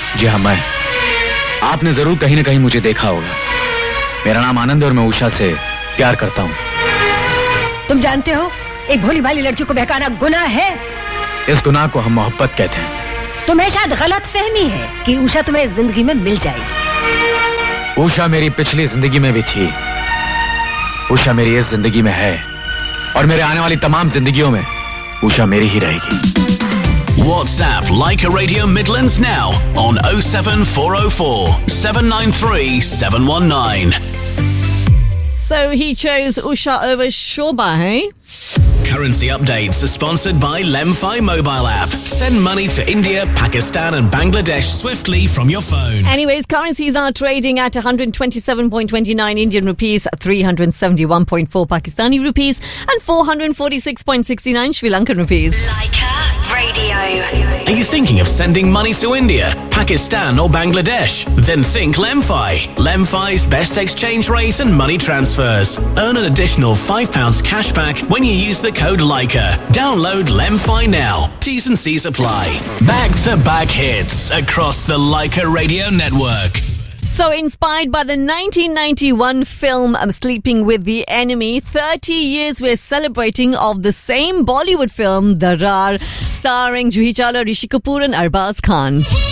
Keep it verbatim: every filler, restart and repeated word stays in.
जी हाँ, मैं। आपने जरूर कहीं ना कहीं मुझे देखा होगा। मेरा नाम आनंद और मैं उषा से प्यार करता हूँ। तुम जानते हो एक भोली भाली लड़की को बहकाना गुनाह है। इस गुनाह को हम मोहब्बत कहते हैं। तुम्हें शायद गलत फहमी है कि उषा तुम्हें जिंदगी में मिल जाएगी। उषा मेरी पिछली जिंदगी में भी थी, उषा मेरी इस जिंदगी में है और मेरे आने वाली तमाम जिंदगियों में उषा मेरी ही रहेगी। WhatsApp Leica Radio Midlands now on oh seven four oh four seven nine three seven one nine. So he chose Usha over Shoba, hey? Currency updates are sponsored by Lemfi mobile app. Send money to India, Pakistan and Bangladesh swiftly from your phone. Anyways, currencies are trading at one hundred twenty-seven point two nine Indian rupees, three hundred seventy-one point four Pakistani rupees and four hundred forty-six point six nine Sri Lankan rupees. Leica Radio. Are you thinking of sending money to India, Pakistan or Bangladesh? Then think Lemfi. Lemfi's best exchange rate and money transfers. Earn an additional five pounds cash back when you use the code Leica. Download Lemfi now. T's and C's apply. Back-to-back hits across the Leica Radio network. So inspired by the nineteen ninety-one film um, Sleeping with the Enemy, thirty years we're celebrating of the same Bollywood film, Darar, starring Juhi Chawla, Rishi Kapoor and Arbaz Khan.